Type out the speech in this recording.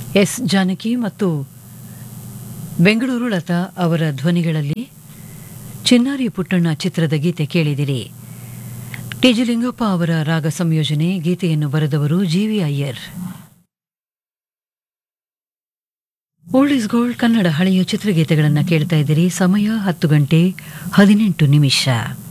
S Janaki ಮತ್ತು ಬೆಂಗಳೂರು ಲತಾ ಅವರ ಧ್ವನಿಗಳಲ್ಲಿ ಚಿನ್ನಾರಿ ಪುಟ್ಟಣ್ಣ ಚಿತ್ರದ ಗೀತೆ ಕೇಳಿದಿರಿ. ಟಿ.ಜಿ. ಲಿಂಗಪ್ಪ ಅವರ ರಾಗ ಸಂಯೋಜನೆ. ಗೀತೆಯನ್ನು ಬರೆದವರು GV. Iyer. Old is gold Kannada ಹಳೆಯ ಚಿತ್ರಗೀತೆಗಳನ್ನು ಕೇಳ್ತಾ ಇದ್ದೀರಿ. ಸಮಯ 10 ಗಂಟೆ 18 ನಿಮಿಷ.